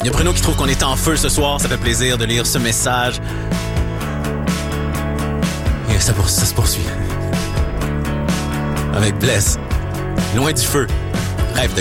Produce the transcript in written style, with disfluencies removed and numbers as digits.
Il y a Bruno qui trouve qu'on est en feu ce soir. Ça fait plaisir de lire ce message. Et ça se poursuit. Avec Bless. Loin du feu. Rêve de